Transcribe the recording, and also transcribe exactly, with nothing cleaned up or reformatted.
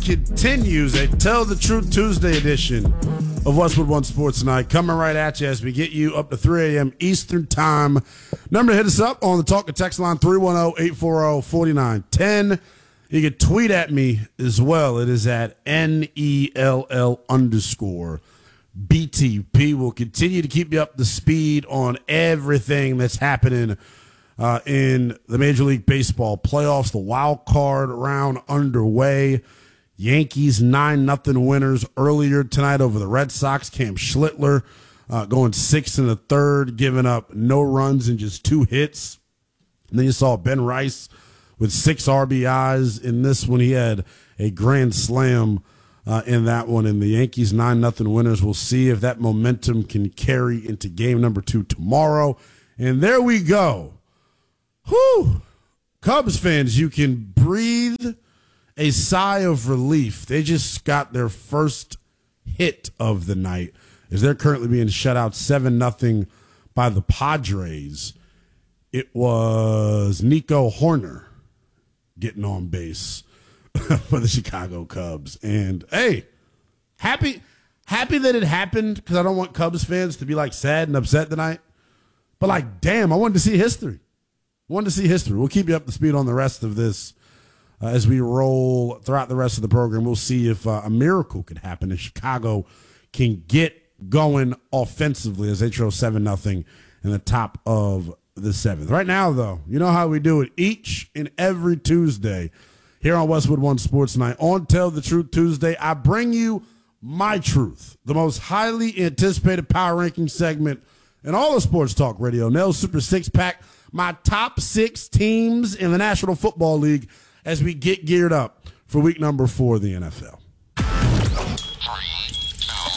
continues a Tell the Truth Tuesday edition of Westwood One Sports Night. Coming right at you as we get you up to three a.m. Eastern Time. Number to hit us up on the Talk and Text line, three one zero, eight four zero, four nine one zero. You can tweet at me as well. It is at N E L L underscore B T P. We'll continue to keep you up to speed on everything that's happening Uh, in the Major League Baseball playoffs. The wild card round underway. Yankees nine nothing winners earlier tonight over the Red Sox. Cam Schlittler uh, going six and a third, giving up no runs and just two hits. And then you saw Ben Rice with six R B Is. In this one, he had a grand slam uh, in that one. And the Yankees nine nothing winners. We'll see if that momentum can carry into game number two tomorrow. And there we go. Whew. Cubs fans, you can breathe a sigh of relief. They just got their first hit of the night as they're currently being shut out seven nothing by the Padres. It was Nico Horner getting on base for the Chicago Cubs. And, hey, happy happy that it happened because I don't want Cubs fans to be, like, sad and upset tonight. But, like, damn, I wanted to see history. Wanted to see history. We'll keep you up to speed on the rest of this uh, as we roll throughout the rest of the program. We'll see if uh, a miracle could happen and Chicago can get going offensively as they trail seven nothing in the top of the seventh. Right now, though, you know how we do it each and every Tuesday here on Westwood One Sports Night. On Tell the Truth Tuesday, I bring you my truth, the most highly anticipated power ranking segment in all of sports talk radio. Nell's Super Six Pack. My top six teams in the National Football League as we get geared up for week number four of the N F L.